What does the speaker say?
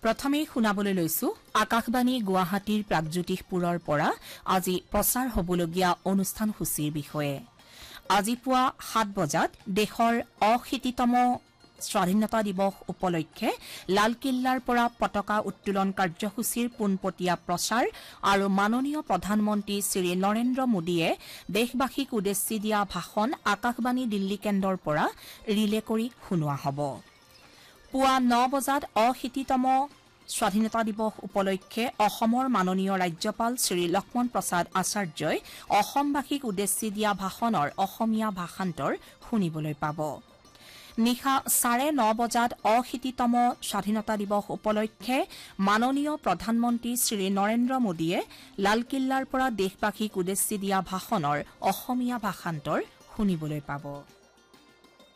প্ৰথমে শুনাবলৈ লৈছো আকাশবাণী গুৱাহাটীৰ প্ৰাগজ্যোতিষপুৰৰ পৰা আজি প্ৰচাৰ হ'বলগীয়া অনুষ্ঠানসূচীৰ বিষয়ে। আজি পুৱা 7 বজাত দেশৰ অশীতিতম স্বাধীনতা দিৱস উপলক্ষে লালকিল্লাৰ পৰা পতাকা উত্তোলন কাৰ্যসূচীৰ পোনপটীয়া প্ৰচাৰ আৰু মাননীয় প্ৰধানমন্ত্ৰী শ্ৰী নৰেন্দ্ৰ মোদীয়ে দেশবাসীক উদ্দেশ্যি দিয়া ভাষণ আকাশবাণী দিল্লী কেন্দ্ৰৰ পৰা ৰিলে কৰি শুনোৱা হ'ব। পুৱা 9 বজাত অশীতিতম স্বাধীনতা দিৱস উপলক্ষে অসমৰ মাননীয় ৰাজ্যপাল শ্ৰী লক্ষ্মণ প্ৰসাদ আচাৰ্যই অসমবাসীক উদ্দেশ্যি দিয়া ভাষণৰ অসমীয়া ভাষান্তৰ শুনিবলৈ পাব। নিশা 9:30 বজাত অশীতিতম স্বাধীনতা দিৱস উপলক্ষে মাননীয় প্ৰধানমন্ত্ৰী শ্ৰী নৰেন্দ্ৰ মোদীয়ে লালকিল্লাৰ পৰা দেশবাসীক উদ্দেশ্যি দিয়া ভাষণৰ অসমীয়া ভাষান্তৰ শুনিবলৈ পাব।